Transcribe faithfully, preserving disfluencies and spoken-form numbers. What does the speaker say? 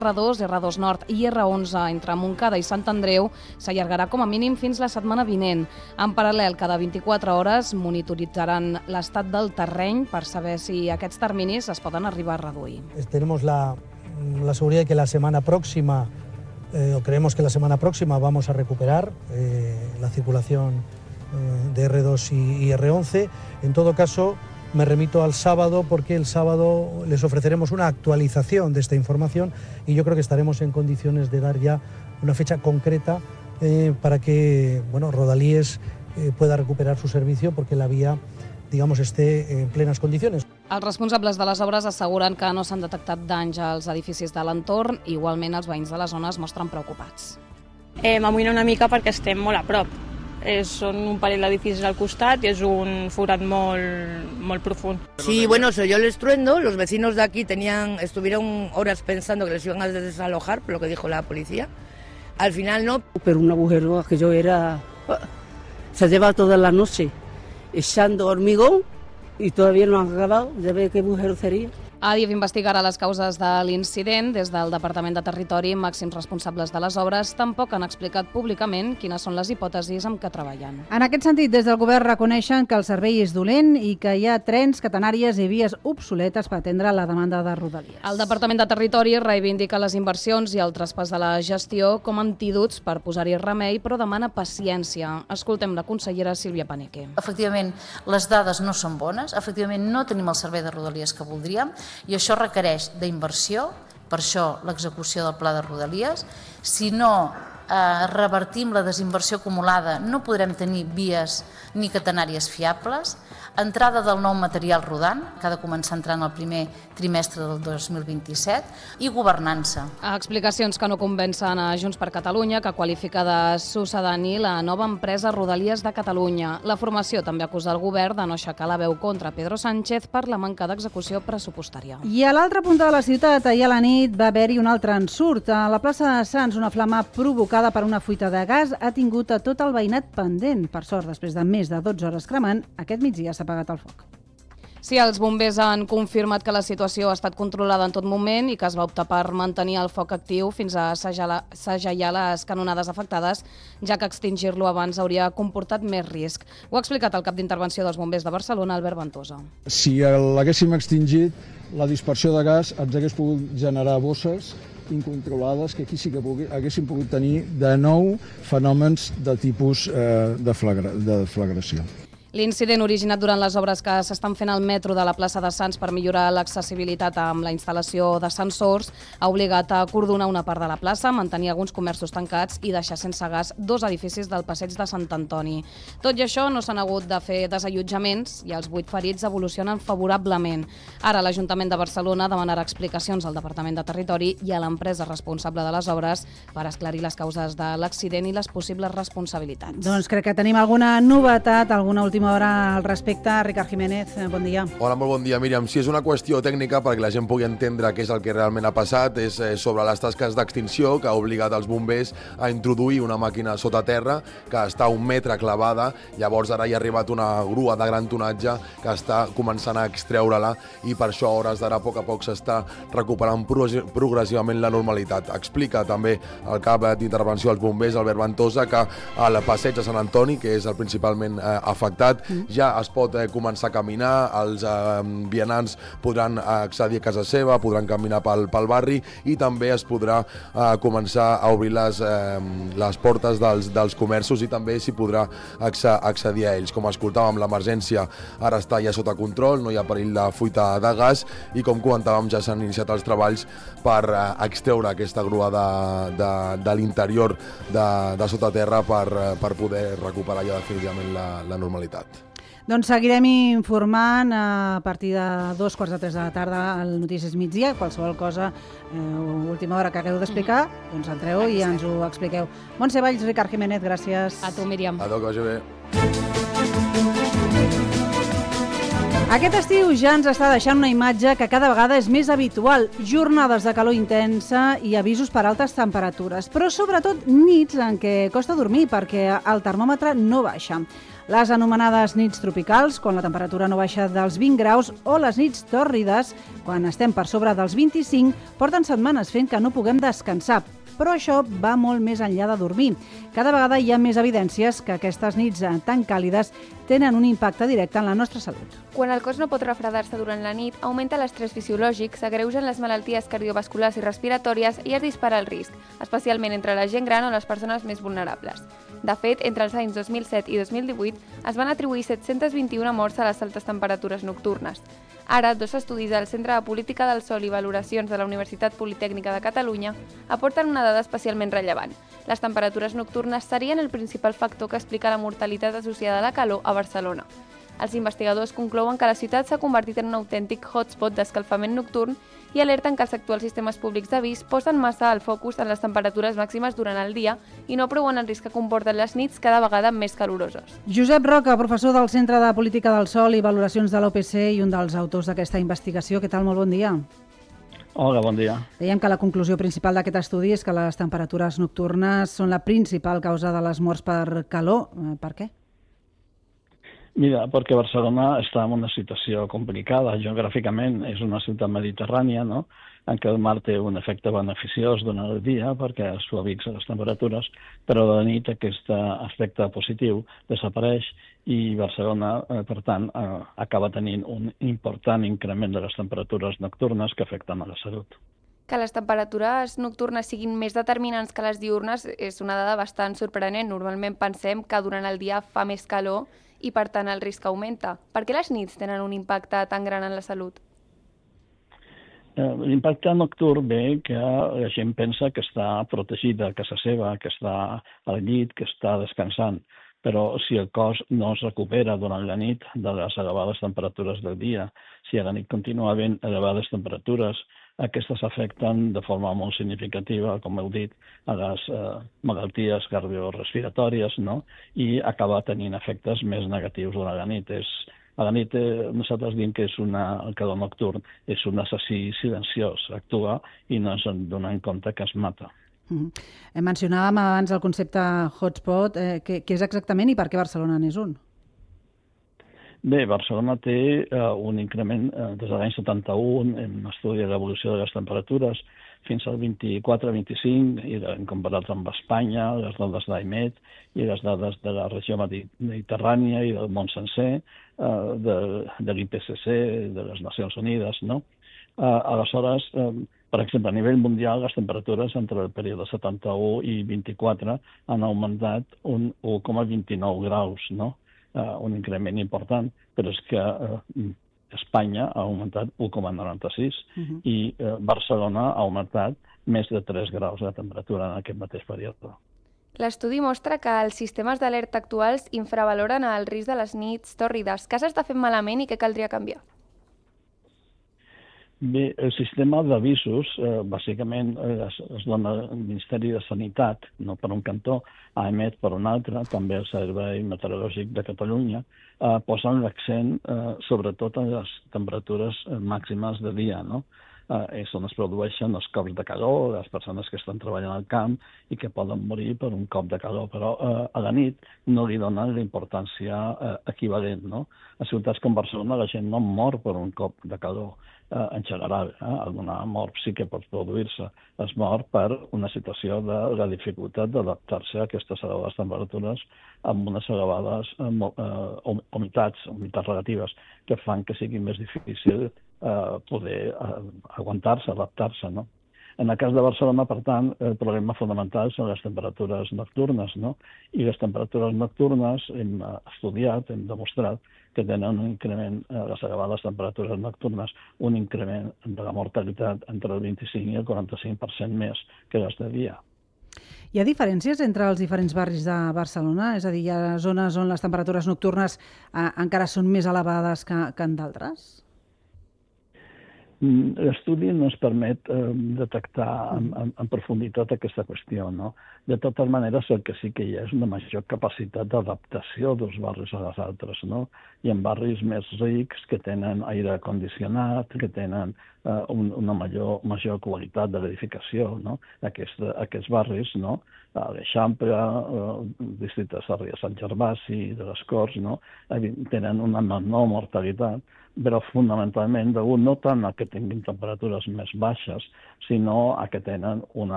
erre dos, erre dos Nord i erre onze entre Montcada i Sant Andreu s'allargarà com a mínim fins la setmana vinent. En paral·lel, cada vint-i-quatre hores monitoritzaran l'estat del terreny per saber si aquests terminis es poden arribar a reduir. Tenemos la, la seguridad de que la semana próxima, eh, o creemos que la semana próxima vamos a recuperar eh, la circulación eh, de erre dos y, y erre once. En todo caso, me remito al sábado porque el sábado les ofreceremos una actualización de esta información y yo creo que estaremos en condiciones de dar ya una fecha concreta eh, para que bueno, Rodalies eh, pueda recuperar su servicio porque la vía, digamos, esté en plenes condicions. Els responsables de les obres asseguren que no s'han detectat danys als edificis de l'entorn. Igualment, els veïns de la zona es mostren preocupats. Eh, M'amoïna una mica perquè estem molt a prop. Eh, són un parell d'edificis al costat i és un forat molt, molt profund. Sí, bueno, se oyó el estruendo, los vecinos de aquí tenían, estuvieron horas pensando que les iban a desalojar, por lo que dijo la policía. Al final no. Pero un agujero que yo era... Se lleva toda la noche echando hormigón y todavía no han acabado. Ya ve qué agujero sería. Adif investigarà les causes de l'incident. Des del Departament de Territori, màxims responsables de les obres tampoc han explicat públicament quines són les hipòtesis amb què treballen. En aquest sentit, des del govern reconeixen que el servei és dolent i que hi ha trens, catenàries i vies obsoletes per atendre la demanda de Rodalies. El Departament de Territori reivindica les inversions i el traspàs de la gestió com a antídots per posar-hi remei, però demana paciència. Escoltem la consellera Sílvia Paneque. Efectivament, les dades no són bones, efectivament no tenim el servei de Rodalies que voldríem, i això requereix d'inversió, per això l'execució del pla de Rodalies. Si no eh, revertim la desinversió acumulada, no podrem tenir vies ni catenàries fiables. Entrada del nou material rodant, que ha de començar a entrar en el primer trimestre del dos mil vint-i-set, i governança. Explicacions que no convencen a Junts per Catalunya, que qualifica de sucedani la nova empresa Rodalies de Catalunya. La formació també acusa el govern de no aixecar la veu contra Pedro Sánchez per la manca d'execució pressupostària. I a l'altra punta de la ciutat, ahir a la nit, va haver-hi un altre ensurt. A la plaça de Sants, una flama provocada per una fuita de gas ha tingut a tot el veïnat pendent. Per sort, després de més de dotze hores cremant, aquest migdia s'ha apagat el foc. Sí, els bombers han confirmat que la situació ha estat controlada en tot moment i que es va optar per mantenir el foc actiu fins a segellar les canonades afectades, ja que extingir-lo abans hauria comportat més risc. Ho ha explicat el cap d'intervenció dels bombers de Barcelona, Albert Ventosa. Si l'haguéssim extingit, la dispersió de gas ens hagués pogut generar bosses incontrolades que aquí sí que pugui, haguéssim pogut tenir de nou fenòmens de tipus eh, de, flagra, de flagració. L'incident originat durant les obres que s'estan fent al metro de la plaça de Sants per millorar l'accessibilitat amb la instal·lació d'ascensors ha obligat a acordonar una part de la plaça, mantenir alguns comerços tancats i deixar sense gas dos edificis del passeig de Sant Antoni. Tot i això, no s'han hagut de fer desallotjaments i els vuit ferits evolucionen favorablement. Ara l'Ajuntament de Barcelona demanarà explicacions al Departament de Territori i a l'empresa responsable de les obres per esclarir les causes de l'accident i les possibles responsabilitats. Doncs crec que tenim alguna novetat, alguna última hora al respecte. Ricard Jiménez, bon dia. Hola, molt bon dia, Míriam. Sí, és una qüestió tècnica perquè la gent pugui entendre què és el que realment ha passat. És sobre les tasques d'extinció que ha obligat els bombers a introduir una màquina sota terra que està a un metre clavada. Llavors ara hi ha arribat una grua de gran tonatge que està començant a extreure-la i per això a hores d'ara a poc a poc s'està recuperant progressivament la normalitat. Explica també el cap d'intervenció dels bombers, Albert Ventosa, que al passeig de Sant Antoni, que és el principalment eh, afectat, ja es pot eh, començar a caminar, els eh, vianants podran accedir a casa seva, podran caminar pel, pel barri i també es podrà eh, començar a obrir les, eh, les portes dels, dels comerços i també s'hi podrà accedir a ells. Com escoltàvem, l'emergència ara està ja sota control, no hi ha perill de fuita de gas i com comentàvem ja s'han iniciat els treballs per eh, extreure aquesta grua de, de, de l'interior de, de sota terra per, per poder recuperar ja definitivament la, la normalitat. Doncs seguirem informant a partir de dos quarts de tres de la tarda al Notícies Migdia. Qualsevol cosa, eh, última hora que hagueu d'explicar, doncs entreu i ens ho expliqueu. Montse Valls, Ricard Jiménez, gràcies. A tu, Míriam. A tu, que vagi bé. Aquest estiu ja ens està deixant una imatge que cada vegada és més habitual. Jornades de calor intensa i avisos per altes temperatures, però sobretot nits en què costa dormir perquè el termòmetre no baixa. Les anomenades nits tropicals, quan la temperatura no baixa dels vint graus, o les nits tòrrides, quan estem per sobre dels vint-i-cinc, porten setmanes fent que no puguem descansar. Però això va molt més enllà de dormir. Cada vegada hi ha més evidències que aquestes nits tan càlides tenen un impacte directe en la nostra salut. Quan el cos no pot refredar-se durant la nit, augmenta l'estrès fisiològic, s'agreugen les malalties cardiovasculars i respiratòries i es dispara el risc, especialment entre la gent gran o les persones més vulnerables. De fet, entre els anys dos mil set i dos mil divuit es van atribuir set-cents vint-i-una morts a les altes temperatures nocturnes. Ara, dos estudis del Centre de Política del Sol i Valoracions de la Universitat Politècnica de Catalunya aporten una dada especialment rellevant. Les temperatures nocturnes serien el principal factor que explica la mortalitat associada a la calor a Barcelona. Els investigadors conclouen que la ciutat s'ha convertit en un autèntic hotspot d'escalfament nocturn i alerten que els actuals sistemes públics d'avís posen massa el focus en les temperatures màximes durant el dia i no prou en el risc que comporten les nits cada vegada més caloroses. Josep Roca, professor del Centre de Política del Sol i Valoracions de l'O P C i un dels autors d'aquesta investigació. Què tal? Molt bon dia. Hola, bon dia. Dèiem que la conclusió principal d'aquest estudi és que les temperatures nocturnes són la principal causa de les morts per calor. Per què? Mira, perquè Barcelona està en una situació complicada. Geogràficament és una ciutat mediterrània, no?, en què el mar té un efecte beneficiós durant el dia perquè suavixa les temperatures, però de nit aquest aspecte positiu desapareix i Barcelona, eh, per tant, eh, acaba tenint un important increment de les temperatures nocturnes que afecten a la salut. Que les temperatures nocturnes siguin més determinants que les diurnes és una dada bastant sorprenent. Normalment pensem que durant el dia fa més calor i, per tant, el risc augmenta. Per què les nits tenen un impacte tan gran en la salut? L'impacte nocturn ve que la gent pensa que està protegida a casa seva, que està al llit, que està descansant. Però si el cos no es recupera durant la nit de les elevades temperatures del dia, si a la nit continua havent elevades temperatures, aquestes afecten de forma molt significativa, com heu dit, a les eh, malalties cardiorrespiratòries, no?, i acaba tenint efectes més negatius durant la nit. És, a la nit eh, nosaltres diem que és una, el calor nocturn és un assassí silenciós, actua i no ens donem compte que es mata. Mm-hmm. Mencionàvem abans el concepte hotspot. Eh, què, què és exactament i per què Barcelona n'és un? Bé, Barcelona té eh, un increment eh, des de l'any setanta-un en un estudi de l'evolució de les temperatures fins al vint-i-quatre vint-i-cinc, i hem comparat amb Espanya, les dades d'AEMET i les dades de la regió mediterrània i del món sencer, eh, de, de l'I P C C, de les Nacions Unides, no? Eh, aleshores, eh, per exemple, a nivell mundial, les temperatures entre el període setanta-u i vint-i-quatre han augmentat un u coma vint-i-nou graus, no? Uh, un increment important, però és que uh, Espanya ha augmentat u coma noranta-sis uh-huh. i uh, Barcelona ha augmentat més de tres graus de temperatura en aquest mateix període. L'estudi mostra que els sistemes d'alerta actuals infravaloren el risc de les nits tòrrides. Què s'està fent malament i què caldria canviar? Bé, el sistema d'avisos, eh, bàsicament, eh, es, es dona al Ministeri de Sanitat, no per un cantó, AEMET per un altre, també el Servei Meteorològic de Catalunya, eh, posen l'accent eh, sobretot en les temperatures eh, màximes de dia, no? Eh, és on es produeixen els cops de calor, les persones que estan treballant al camp i que poden morir per un cop de calor, però eh, a la nit no li donen la importància eh, equivalent, no? A ciutats com Barcelona la gent no mor per un cop de calor, eh, en general, eh? Alguna mort sí que pot produir-se, es mor per una situació de la dificultat d'adaptar-se a aquestes elevades temperatures amb unes elevades eh, eh, humitats, humitats relatives, que fan que sigui més difícil eh, poder eh, aguantar-se, adaptar-se, no? En el cas de Barcelona, per tant, el problema fonamental són les temperatures nocturnes, no? I les temperatures nocturnes hem estudiat, hem demostrat que tenen un increment, eh, les elevades temperatures nocturnes, un increment de la mortalitat entre el vint-i-cinc i el quaranta-cinc per cent més que les de dia. Hi ha diferències entre els diferents barris de Barcelona? És a dir, hi ha zones on les temperatures nocturnes eh, encara són més elevades que, que en d'altres? L'estudi no ens permet eh, detectar en, en, en profunditat aquesta qüestió, no? De totes maneres, el que sí que hi ha és una major capacitat d'adaptació dels barris a les altres, no? I en barris més rics, que tenen aire condicionat, que tenen eh, un, una major, major qualitat de l'edificació, no? Aquest, aquests barris, no? A l'Eixample, eh, districte de Sarrià, Sant Gervasi, de les Corts, no? Tenen una menor mortalitat, però fonamentalment degut no tant a que tinguin temperatures més baixes, sinó a que tenen una